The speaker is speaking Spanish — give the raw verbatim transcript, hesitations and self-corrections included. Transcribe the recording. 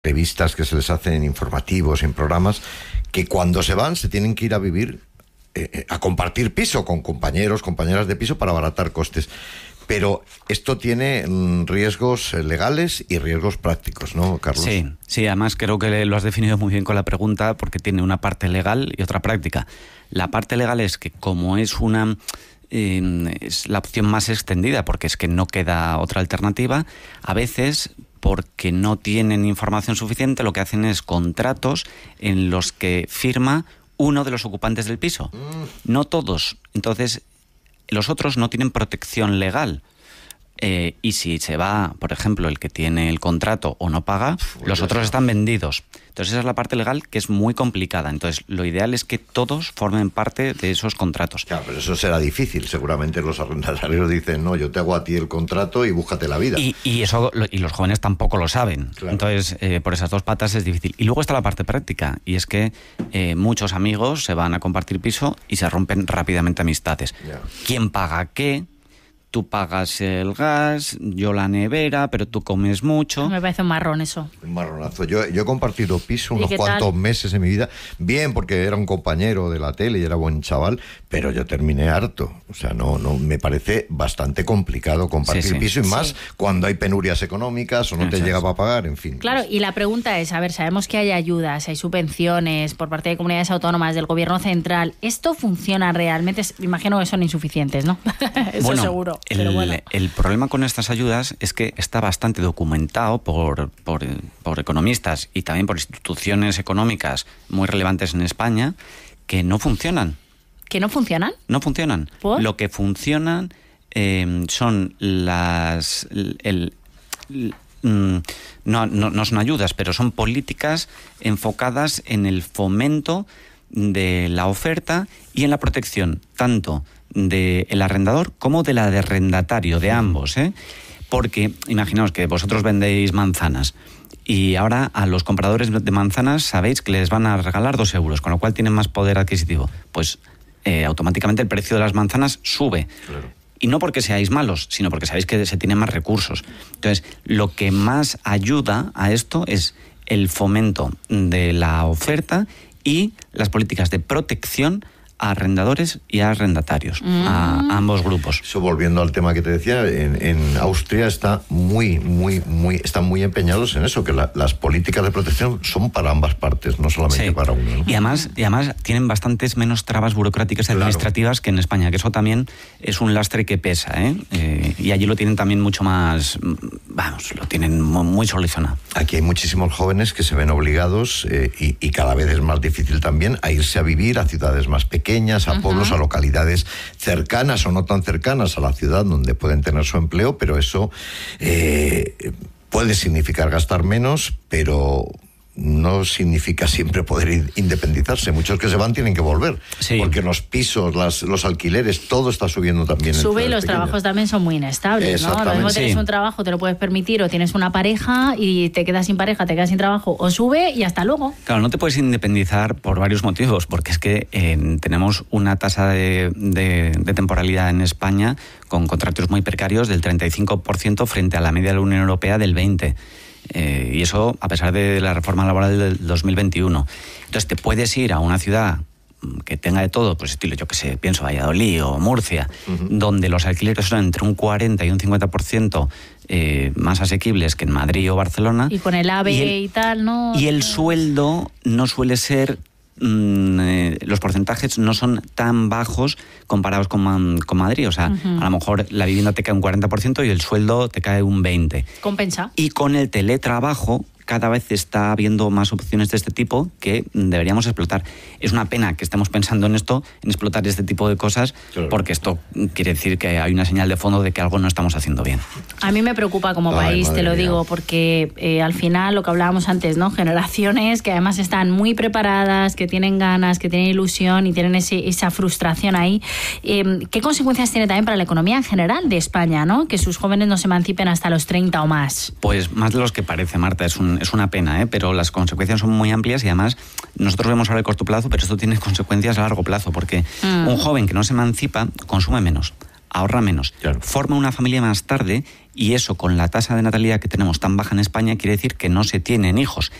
entrevistas que se les hacen en informativos, en programas, que cuando se van se tienen que ir a vivir, eh, a compartir piso con compañeros, compañeras de piso para abaratar costes. Pero esto tiene mm, riesgos legales y riesgos prácticos, ¿no, Carlos? Sí, sí, además creo que lo has definido muy bien con la pregunta, porque tiene una parte legal y otra práctica. La parte legal es que como es una... Eh, es la opción más extendida, porque es que no queda otra alternativa, a veces... porque no tienen información suficiente, lo que hacen es contratos en los que firma uno de los ocupantes del piso. Mm. No todos. Entonces, los otros no tienen protección legal. Eh, y si se va, por ejemplo, el que tiene el contrato o no paga, Uf, los otros están vendidos. Entonces, esa es la parte legal que es muy complicada. Entonces, lo ideal es que todos formen parte de esos contratos. Claro, pero eso será difícil. Seguramente los arrendatarios dicen, no, yo te hago a ti el contrato y búscate la vida. Y, y eso y los jóvenes tampoco lo saben. Claro. Entonces, eh, por esas dos patas es difícil. Y luego está la parte práctica, y es que eh, muchos amigos se van a compartir piso y se rompen rápidamente amistades. Yeah. ¿Quién paga qué? Tú pagas el gas, yo la nevera, pero tú comes mucho. Me parece un marrón eso. Un marronazo. Yo, yo he compartido piso unos cuantos tal? meses en mi vida. Bien, porque era un compañero de la tele y era buen chaval, pero yo terminé harto. O sea, no, no me parece bastante complicado compartir sí, sí. piso y más sí. cuando hay penurias económicas o no te llega para pagar, en fin. Claro, y la pregunta es, a ver, sabemos que hay ayudas, hay subvenciones por parte de comunidades autónomas, del gobierno central. ¿Esto funciona realmente? Me imagino que son insuficientes, ¿no? Eso bueno, seguro. El, bueno. el problema con estas ayudas es que está bastante documentado por, por, por economistas y también por instituciones económicas muy relevantes en España que no funcionan. ¿Que no funcionan? No funcionan. ¿Por? Lo que funcionan eh, son las... El, el, el, no, no, no son ayudas, pero son políticas enfocadas en el fomento de la oferta y en la protección, tanto del arrendador como de la de arrendatario, de ambos, ¿eh? Porque imaginaos que vosotros vendéis manzanas y ahora a los compradores de manzanas sabéis que les van a regalar dos euros, con lo cual tienen más poder adquisitivo. Pues eh, automáticamente el precio de las manzanas sube. Claro. Y no porque seáis malos, sino porque sabéis que se tienen más recursos. Entonces, lo que más ayuda a esto es el fomento de la oferta y las políticas de protección a arrendadores y a arrendatarios, mm. a, a ambos grupos. Eso, volviendo al tema que te decía, en, en Austria está muy, muy, muy, están muy empeñados en eso, que la, las políticas de protección son para ambas partes, no solamente sí. para uno, ¿no? Y además, y además tienen bastantes menos trabas burocráticas y administrativas claro. que en España, que eso también es un lastre que pesa, ¿eh? Eh, y allí lo tienen también mucho más, vamos, lo tienen muy, muy solucionado. Aquí hay muchísimos jóvenes que se ven obligados, eh, y, y cada vez es más difícil también, a irse a vivir a ciudades más pequeñas, a pueblos, uh-huh. a localidades cercanas o no tan cercanas a la ciudad donde pueden tener su empleo, pero eso eh, puede significar gastar menos, pero no significa siempre poder independizarse. Muchos que se van tienen que volver, sí. porque los pisos, las, los alquileres, todo está subiendo también. Sube y los pequeñas. Trabajos también son muy inestables, ¿no? Lo mismo tienes sí. un trabajo, te lo puedes permitir, o tienes una pareja y te quedas sin pareja, te quedas sin trabajo, o sube y hasta luego. Claro, no te puedes independizar por varios motivos, porque es que eh, tenemos una tasa de, de, de temporalidad en España con contratos muy precarios del treinta y cinco por ciento frente a la media de la Unión Europea del veinte por ciento. Eh, y eso a pesar de la reforma laboral del dos mil veintiuno. Entonces te puedes ir a una ciudad que tenga de todo, pues estilo, yo que sé, pienso Valladolid o Murcia, uh-huh. donde los alquileres son entre un cuarenta y un cincuenta por ciento eh, más asequibles que en Madrid o Barcelona. Y con el AVE y, el, y tal, ¿no? Y el sueldo no suele ser... Eh, los porcentajes no son tan bajos comparados con, con Madrid. O sea, uh-huh. a lo mejor la vivienda te cae un cuarenta por ciento y el sueldo te cae un veinte por ciento. Compensa. Y con el teletrabajo cada vez está habiendo más opciones de este tipo que deberíamos explotar. Es una pena que estemos pensando en esto, en explotar este tipo de cosas, claro. porque esto quiere decir que hay una señal de fondo de que algo no estamos haciendo bien. A mí me preocupa como Ay, país, te lo mía. digo, porque eh, al final, lo que hablábamos antes, ¿no? Generaciones que además están muy preparadas, que tienen ganas, que tienen ilusión y tienen ese, esa frustración ahí. Eh, ¿Qué consecuencias tiene también para la economía en general de España, ¿no? Que sus jóvenes no se emancipen hasta los treinta o más. Pues más de los que parece, Marta, es un Es una pena, ¿eh? Pero las consecuencias son muy amplias y además nosotros vemos ahora el corto plazo, pero esto tiene consecuencias a largo plazo, porque mm. un joven que no se emancipa consume menos, ahorra menos. Claro. Forma una familia más tarde y eso, con la tasa de natalidad que tenemos tan baja en España, quiere decir que no se tienen hijos.